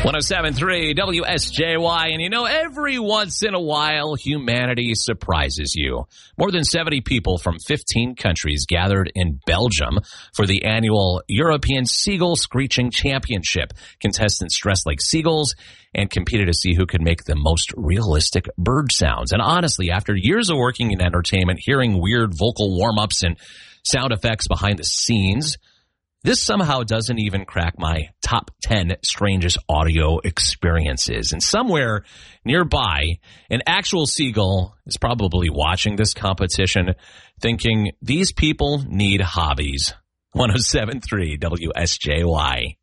107.3 WSJY. And you know, every once in a while, humanity surprises you. More than 70 people from 15 countries gathered in Belgium for the annual European Seagull Screeching Championship. Contestants dressed like seagulls and competed to see who could make the most realistic bird sounds. And honestly, after years of working in entertainment, hearing weird vocal warm-ups and sound effects behind the scenes, this somehow doesn't even crack my top 10 strangest audio experiences. And somewhere nearby, an actual seagull is probably watching this competition thinking, these people need hobbies. 107.3 WSJY.